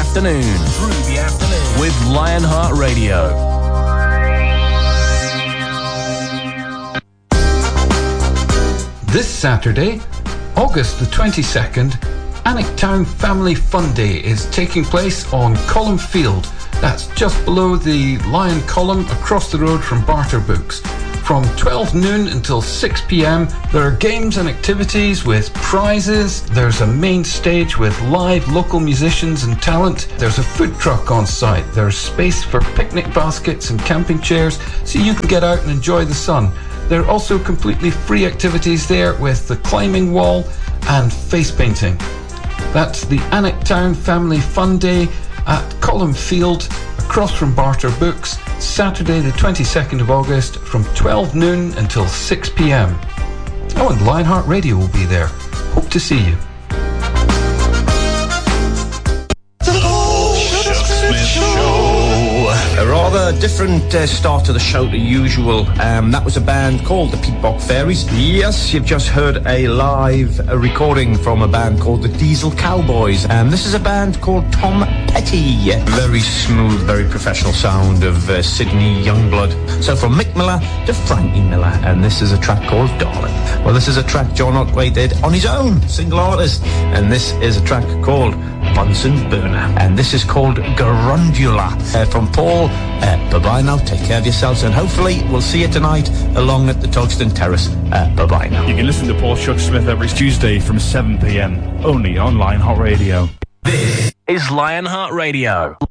afternoon. With Lionheart Radio. This Saturday, August the 22nd, Alnwick Town Family Fun Day is taking place on Column Field. That's just below the Lion Column across the road from Barter Books. From 12 noon until 6 p.m, there are games and activities with prizes. There's a main stage with live local musicians and talent. There's a food truck on site. There's space for picnic baskets and camping chairs so you can get out and enjoy the sun. There are also completely free activities there with the climbing wall and face painting. That's the Alnwick Town Family Fun Day at Column Field, across from Barter Books, Saturday the 22nd of August from 12 noon until 6 p.m. Oh, and Lionheart Radio will be there. Hope to see you. A rather different start to the show to usual. That was a band called the Peatbog Fairies. Yes, you've just heard a live recording from a band called the Diesel Cowboys. This is a band called Tom Petty. Very smooth, very professional sound of Sydney Youngblood. So from Mick Miller to Frankie Miller, and this is a track called Darling. Well, this is a track John Otway did on his own, single artist, and this is a track called Bunsen Burner, and this is called Garundula. From Paul, bye-bye now, take care of yourselves, and hopefully we'll see you tonight along at the Togston Terrace. Bye-bye now. You can listen to Paul Chuck Smith every Tuesday from 7 p.m, only on Lionheart Radio. This is Lionheart Radio.